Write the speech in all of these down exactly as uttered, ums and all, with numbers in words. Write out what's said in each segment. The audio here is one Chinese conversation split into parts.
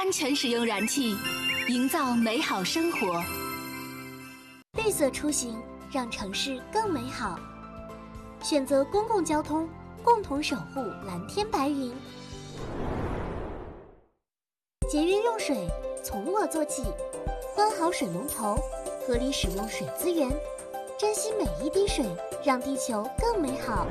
安全使用燃气，营造美好生活。 绿色出行，让城市更美好。选择公共交通，共同守护蓝天白云。节约用水，从我做起，关好水龙头，合理使用水资源，珍惜每一滴水，让地球更美好。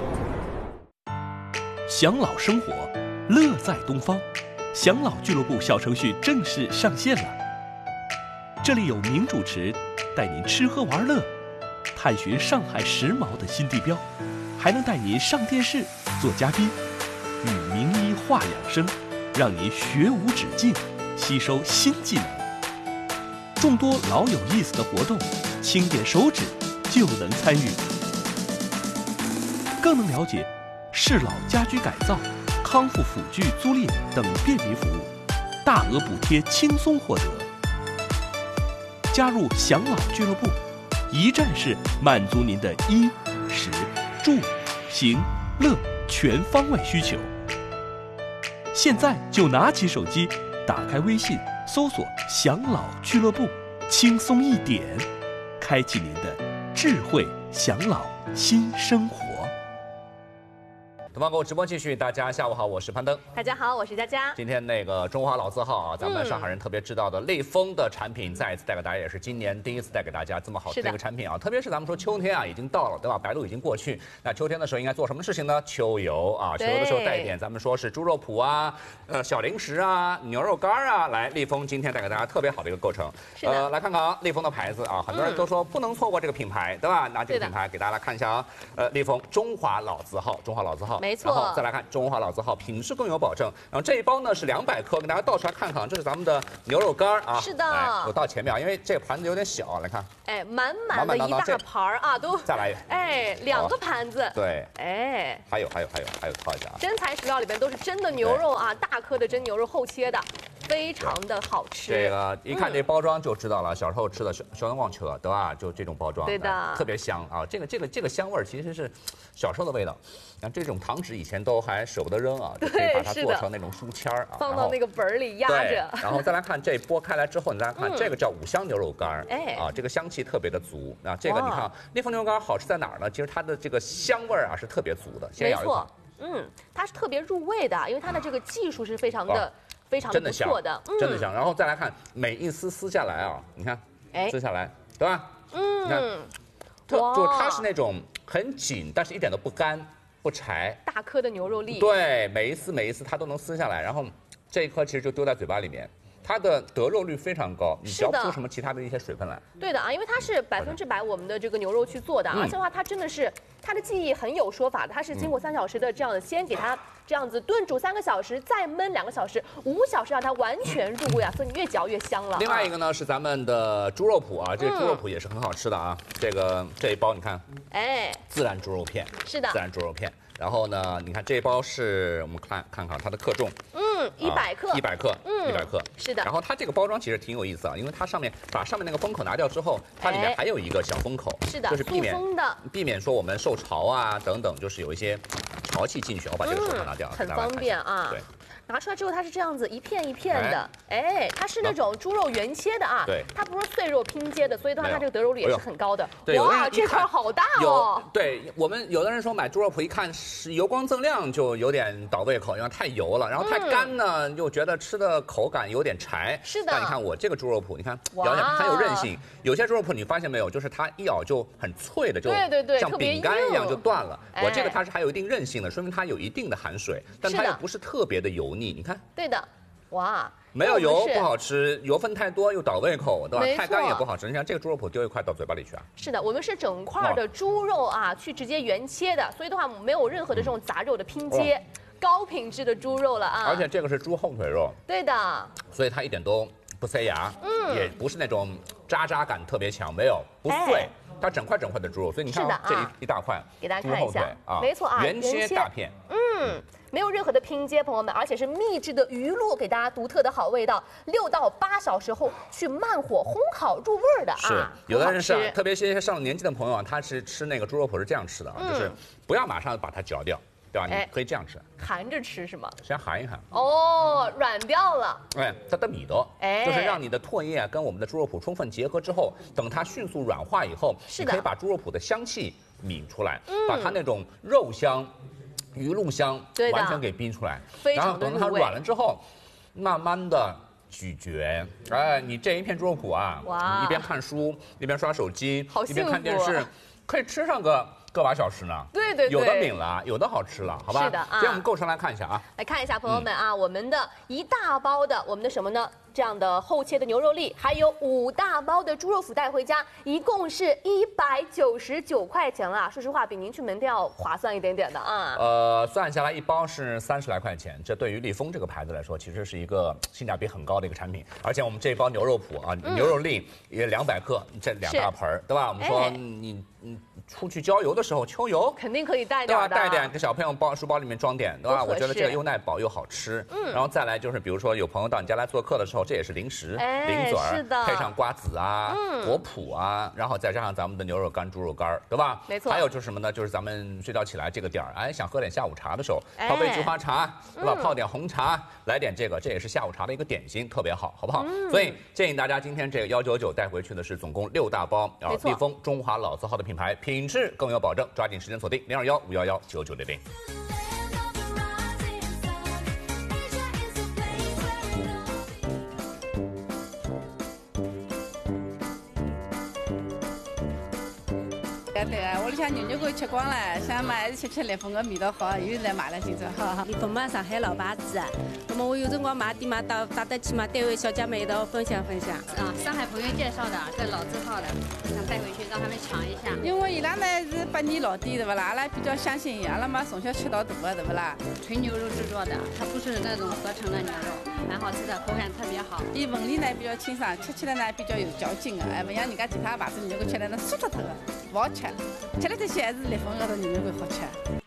享老生活，乐在东方。享老俱乐部小程序正式上线了，这里有名主持带您吃喝玩乐，探寻上海时髦的新地标，还能带您上电视做嘉宾，与名医话养生，让您学无止境，吸收新技能。众多老有意思的活动，轻点手指就能参与，更能了解适老家居改造、康复辅具租赁等便民服务，大额补贴轻松获得。加入享老俱乐部，一站式满足您的衣、食、住、行、乐全方位需求。现在就拿起手机，打开微信，搜索“享老俱乐部”，轻松一点，开启您的智慧享老新生活。 东方购直播继续，大家下午好，我是攀登。 大家好，我是佳佳。 今天那个中华老字号啊，咱们上海人特别知道的类风的产品，再一次带给大家，也是今年第一次带给大家这么好吃的一个产品啊。特别是咱们说秋天啊，已经到了，对吧？白露已经过去，那秋天的时候应该做什么事情呢？秋游啊，秋游的时候带一点，咱们说是猪肉脯啊，呃，小零食啊，牛肉干啊，来，类风今天带给大家特别好的一个构成。呃，来看看啊，类风的牌子啊，很多人都说不能错过这个品牌，对吧？拿这个品牌给大家来看一下啊，呃，类风中华老字号，中华老字号， 没错。 然后再来看。中华老字号品质更有保证，然后这一包呢是两百克，跟大家倒出来看看，这是咱们的牛肉干啊。 是的， 我到前面啊，因为这个盘子有点小，来看， 哎，满满的一大盘儿啊，都再来一个， 哎，两个盘子， 对， 哎， 还有还有还有还有套一下啊， 真材实料里边都是真的牛肉啊，大颗的真牛肉厚切的。非常的好吃， 这个一看这包装就知道了，小时候吃的小小灯光车，对吧？就这种包装， 对的， 特别香啊。这个这个这个香味其实是小时候的味道。像这种糖纸以前都还舍不得扔啊，就可以把它做成那种书签啊， 放到那个本里压着。 然后再来看这剥开来之后，你再看这个叫五香牛肉干， 哎啊，这个香气特别的足。啊，这个你看类风牛肉干好吃在哪儿呢？其实它的这个香味啊是特别足的。 没错，嗯，它是特别入味的，因为它的这个技术是非常的。非常的不错的， 真的香。然后再来看每一丝撕下来啊，你看，哎，撕下来，对吧？ 嗯， 你看，特就它是那种很紧，但是一点都不干不柴， 大颗的牛肉粒。 对，每一丝每一丝它都能撕下来，然后这一颗其实就丢在嘴巴里面。它的得肉率非常高，你嚼不出什么其他的一些水分来。 对的啊，因为它是百分之百我们的这个牛肉去做的，而且的话，它真的是它的技艺很有说法的，它是经过三小时的这样的，先给它这样子炖煮三个小时，再焖两个小时，五小时让它完全入味啊，所以你越嚼越香了。 另外一个呢是咱们的猪肉脯啊，这个猪肉脯也是很好吃的啊。这个这一包你看， 哎， 自然猪肉片， 是的， 自然猪肉片。然后呢，你看这一包是我们看看看它的克重， 嗯，一百克， 一百克，嗯，一百克， 是的。 然后它这个包装其实挺有意思啊，因为它上面把上面那个封口拿掉之后，它里面还有一个小封口， 是的， 就是避免的， 避免说我们受潮啊等等，就是有一些潮气进去。我把这个手套拿掉， 很方便啊。 对。 拿出来之后，它是这样子一片一片的，哎，它是那种猪肉原切的啊， 对， 它不是碎肉拼接的，所以的话，它这个得肉率也是很高的。 对， 哇，这块好大哦！ 对我们有的人说买猪肉脯，一看是油光锃亮，就有点倒胃口，因为太油了，然后太干呢，又觉得吃的口感有点柴。 是的。 那你看我这个猪肉脯，你看咬起来很有韧性。有些猪肉脯你发现没有，就是它一咬就很脆的，就对对对， 像饼干一样就断了。我这个它是还有一定韧性的，说明它有一定的含水，但它又不是特别的油腻。你看。 对的。哇， 没有油不好吃，油分太多又倒胃口，对吧？太干也不好吃。你像这个猪肉脯丢一块到嘴巴里去啊？ 是的，我们是整块的猪肉啊，去直接原切的，所以的话没有任何的这种杂肉的拼接，高品质的猪肉了啊。 而且这个是猪后腿肉， 对的， 所以它一点都不塞牙，嗯，也不是那种渣渣感特别强，没有不碎，它整块整块的猪肉，所以你看这一一大块， 给大家看一下啊， 没错啊， 原切大片， 嗯。没有任何的拼接，朋友们，而且是秘制的鱼露，给大家独特的好味道。六到八小时后去慢火烘烤入味的啊。 是，有的人是，特别是一些上了年纪的朋友啊，他是吃那个猪肉脯是这样吃的啊，就是不要马上把它嚼掉， 对吧？ 哎你可以这样吃， 含着吃是吗？ 先含一含。 哦，软掉了。 哎，它的米的， 哎就是让你的唾液跟我们的猪肉脯充分结合之后，等它迅速软化以后， 是的你可以把猪肉脯的香气抿出来，嗯、把它那种肉香、鱼露香完全给逼出来，然后等它软了之后，慢慢的。咀嚼，哎，你这一片猪肉脯啊，你一边看书一边刷手机，一边看电视，可以吃上个个把小时呢。 对对对， 有的抿了，有的好吃了，好吧？ 是的啊。 今天我们构成来看一下啊， 来看一下朋友们啊，嗯、我们的一大包的我们的什么呢？这样的厚切的牛肉粒，还有五大包的猪肉脯带回家，一共是一百九十九块钱了。说实话，比您去门店要划算一点点的啊。 呃，算下来一包是三十来块钱，这对于立丰这个牌子来说，其实是一个性价比很高的一个产品。而且我们这一包牛肉脯啊，嗯、牛肉粒也两百克，这两大盆儿，对吧？我们说你你出去郊游的时候，秋游肯定可以带点的， 对吧？带点给小朋友包书包里面装点，对吧？我觉得这个又耐饱又好吃。嗯，然后再来就是，比如说有朋友到你家来做客的时候。这也是零食， 哎、 零嘴儿， 是的， 配上瓜子啊、嗯、果脯啊，然后再加上咱们的牛肉干、猪肉干，对吧？ 没错。 还有就是什么呢？就是咱们睡觉起来这个点儿，哎，想喝点下午茶的时候，泡杯菊花茶，对吧？嗯、泡点红茶，来点这个，这也是下午茶的一个点心，特别好，好不好？嗯、所以建议大家今天这个幺九九带回去的是总共六大包，啊，立丰中华老字号的品牌，品质更有保证，抓紧时间锁定零二幺五幺幺九九零零。 对啊，屋里向牛肉干吃光了，想嘛还是吃吃立丰的味道好，又来买了今朝哈。 立丰嘛，上海老牌子，那么我有辰光买点嘛，到到得去嘛，单位小姐妹一道分享分享。 啊，上海朋友介绍的，这老字号的，想带回去让他们尝一下。 因为伊拉呢是百年老店，对不啦？阿拉比较相信伊，阿拉嘛从小吃到大的，对不啦？ 纯牛肉制作的，它不是那种合成的牛肉，蛮好吃的，口感特别好。 伊纹理呢比较清爽，吃起来呢比较有嚼劲的，哎，不像人家其他牌子牛肉干吃来那酥脱脱的，不好吃。吃了这些还是立丰的牛肉干好吃。